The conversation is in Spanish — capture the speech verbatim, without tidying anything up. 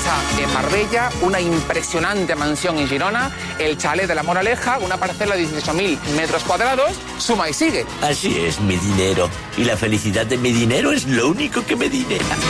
casa en Marbella, una impresionante mansión en Girona, el chalet de La Moraleja, una parcela de dieciocho mil metros cuadrados, suma y sigue. Así es, mi dinero. Y la felicidad de mi dinero es lo único que me dinera.